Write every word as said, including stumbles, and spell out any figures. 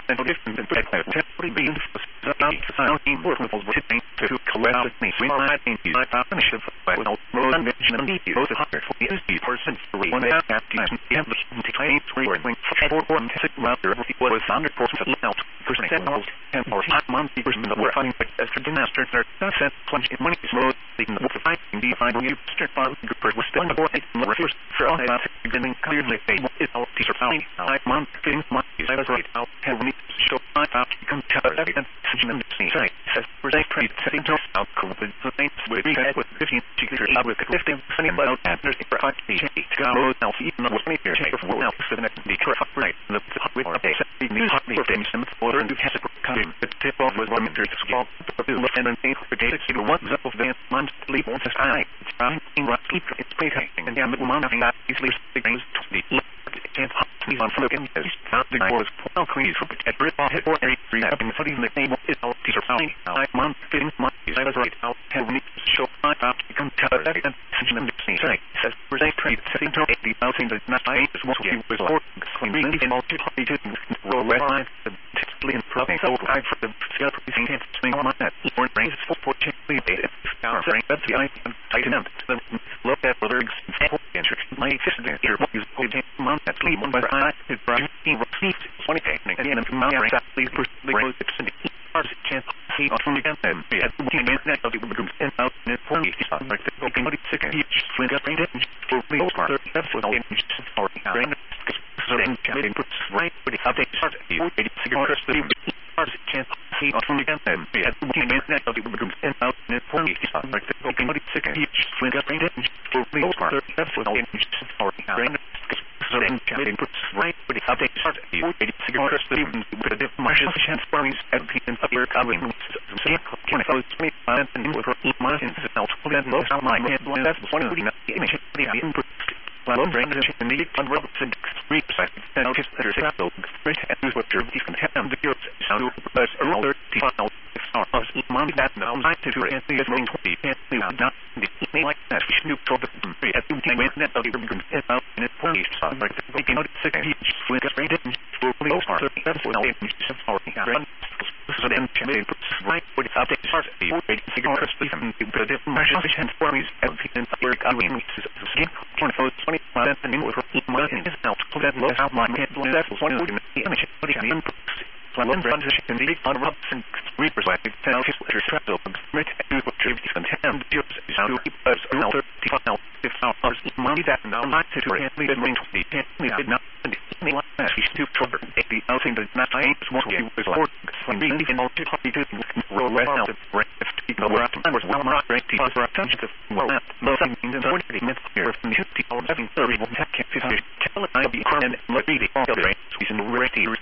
and different and temporary being the sounding workers were sitting to collect me. We are at the finish of well, more than mention and the most higher for the person for one and a half years. We have the claims we were going for one sick rather was under percent out for several and for five months the person that were fighting as to disaster their set plunge in money slow taking the fighting the final new start farm group was still aboard it and refers for all that beginning clearly they is all teacher found five months getting money I was right out have me show I thought you can tell everything and see say says for they trade setting to out covid the things with we had with fifteen secret out with fifteen sunny about after the five feet to go now even though we here for now seven the correct right the with okay the new hot for things and order and has a come the tip of was one meter to small and then think for data to one of the month sleep on the side trying in what sleep it's paying and down the one of that easily things to the can't we on from again is not the was well clean for at rip off or three having putting the table is all teacher found I month fitting month I was right out have me show I thought you can tell that and say says for they trade setting to eighty thousand that not I is what you was or clean in all two party to roll red line the typically in probably so I for the scale can't swing on that or brains for fortunately they are saying that's the I tighten up the look at whether example interest my fist here is holding month at least one by I is bright received twenty and again from my exactly personally was extended can't see on again and at the beginning that of the group and out in it for me like the broken body sick each swing up brain for the most part that's what in for brain so then committing puts right with the update start the cigarette the can't see on again and at the beginning that of the group and out in it for me like the broken body sick each swing up brain for the most part that's what in for brain so then committing puts right with the update start the cigarette the the marshal chance for me at the upper covering when I was twenty five and with my self that low sound my head that's one of the image the input well brain and the on Robinson three percent and notice that there's a so great and what you're even have the cures sound plus a roller final of money that now I to do and the going twenty and not the like that we should for the at the when that of the group is out in it for each side like the you know the second each with the brain for the most part that's what I'm so then committing right with the update start the cigarette and the marshal chance for me at the upper covering skin for twenty five and in with my is out so that low out my head that was one of the image but the input well brand and the on Robinson three percent tell his letter trapped open right and what you can hand yours so us another final if our money that now not to hand me the ring the me did not me like that he's too trouble the outing that not I was what was for when being in all two party to roll around the right if you know where I was well not right to for attention to well no something in forty minutes here from the people having thirty one can't tell I be and let me the all the right reason ready